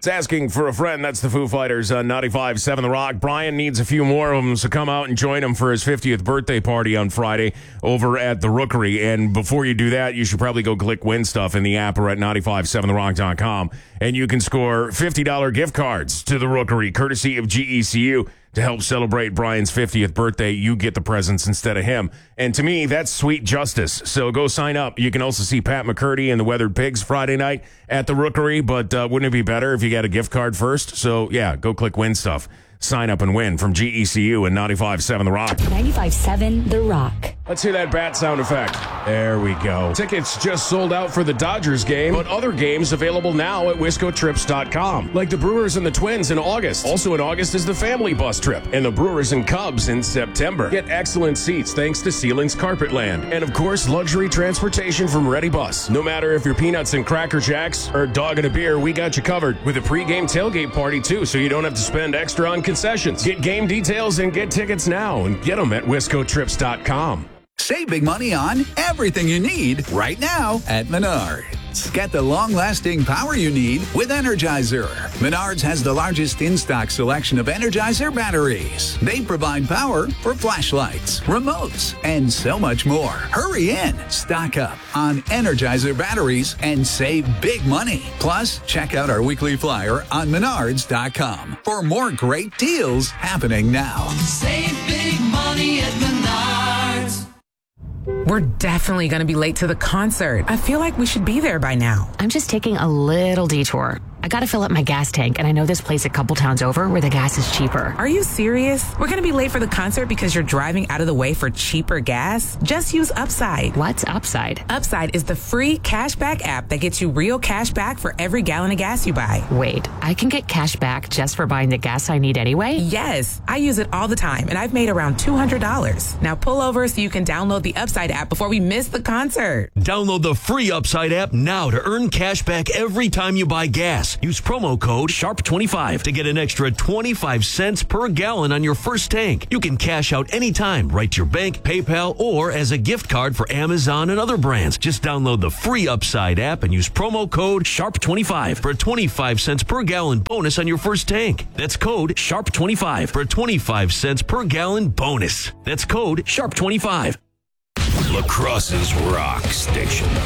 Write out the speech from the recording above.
It's Asking for a Friend. That's the Foo Fighters on 95.7 The Rock. Brian needs a few more of them to come out and join him for his 50th birthday party on Friday over at the Rookery. And before you do that, you should probably go click Win Stuff in the app or at 957therock.com. And you can score $50 gift cards to the Rookery, courtesy of GECU. To help celebrate Brian's 50th birthday, you get the presents instead of him. And to me, that's sweet justice. So go sign up. You can also see Pat McCurdy and the Weathered Pigs Friday night at the Rookery. But wouldn't it be better if you got a gift card first? So, yeah, go click Win Stuff. Sign up and win from GECU and 95.7 The Rock. 95.7 The Rock. Let's hear that bat sound effect. There we go. Tickets just sold out for the Dodgers game, but other games available now at WiscoTrips.com. Like the Brewers and the Twins in August. Also in August is the family bus trip, and the Brewers and Cubs in September. Get excellent seats thanks to Ceilings Carpetland. And of course, luxury transportation from Ready Bus. No matter if you're peanuts and Cracker Jacks or dog and a beer, we got you covered. With a pregame tailgate party too, so you don't have to spend extra on concessions. Get game details and get tickets now, and get them at WiscoTrips.com. Save big money on everything you need right now at Menards. Get the long-lasting power you need with Energizer. Menards has the largest in-stock selection of Energizer batteries. They provide power for flashlights, remotes, and so much more. Hurry in, stock up on Energizer batteries, and save big money. Plus, check out our weekly flyer on Menards.com for more great deals happening now. Save big money at Menards. We're definitely going to be late to the concert. I feel like we should be there by now. I'm just taking a little detour. I gotta fill up my gas tank, and I know this place a couple towns over where the gas is cheaper. Are you serious? We're going to be late for the concert because you're driving out of the way for cheaper gas? Just use Upside. What's Upside? Upside is the free cashback app that gets you real cash back for every gallon of gas you buy. Wait, I can get cash back just for buying the gas I need anyway? Yes, I use it all the time, and I've made around $200. Now pull over so you can download the Upside app before we miss the concert. Download the free Upside app now to earn cash back every time you buy gas. Use promo code SHARP25 to get an extra 25 cents per gallon on your first tank. You can cash out anytime, right to your bank, PayPal, or as a gift card for Amazon and other brands. Just download the free Upside app and use promo code SHARP25 for a 25 cents per gallon bonus on your first tank. That's code SHARP25 for a 25 cents per gallon bonus. That's code SHARP25. La Crosse's Rock Station.